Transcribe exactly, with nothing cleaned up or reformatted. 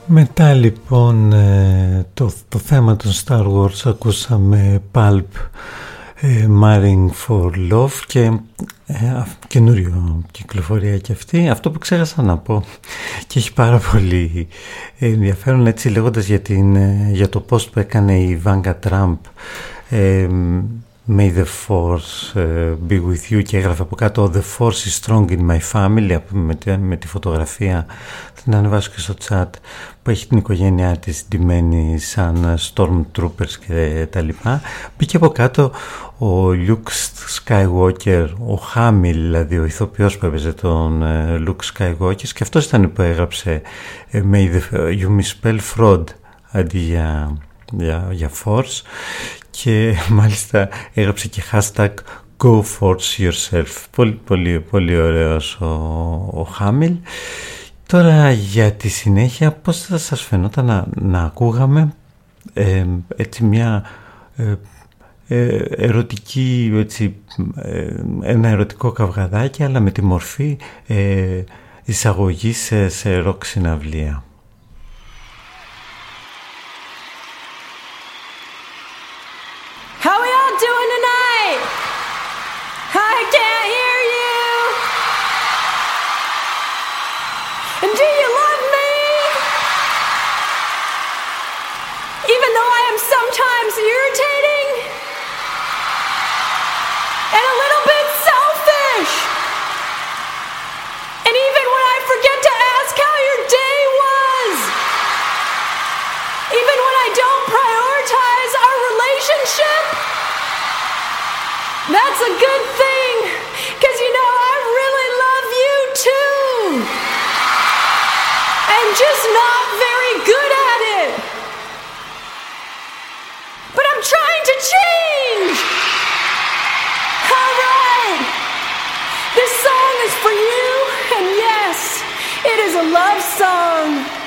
Μετά λοιπόν το, το θέμα των Star Wars ακούσαμε Pulp, ε, Marrying for Love και ε, καινούριο κυκλοφορία και αυτή. Αυτό που ξέχασα να πω και έχει πάρα πολύ ενδιαφέρον, έτσι λέγοντας για, την, για το post που έκανε η Ivanka Trump, ε, May the Force uh, be with you, και έγραφε από κάτω The Force is strong in my family, με τη, με τη φωτογραφία, την ανεβάσω και στο chat, που έχει την οικογένειά της ντυμένη σαν Stormtroopers και τα λοιπά. Μπήκε από κάτω ο Luke Skywalker, ο Χάμιλ δηλαδή, ο ηθοποιός που έπαιζε τον uh, Luke Skywalker, και αυτός ήταν που έγραψε uh, May the, uh, you misspell fraud αντί για, για, για force, και μάλιστα έγραψε και hashtag Go Force Yourself. Πολύ, πολύ, πολύ ωραίος ο, ο Χάμιλ. Τώρα για τη συνέχεια, πώς θα σας φαινόταν να, να ακούγαμε ε, έτσι μια ε, ε, ερωτική, έτσι, ε, ένα ερωτικό καυγαδάκι, αλλά με τη μορφή ε, εισαγωγή σε, σε ροκ συναυλία. That's a good thing, because you know I really love you too, and just not very good at it, but I'm trying to change. All right, this song is for you, and yes, it is a love song.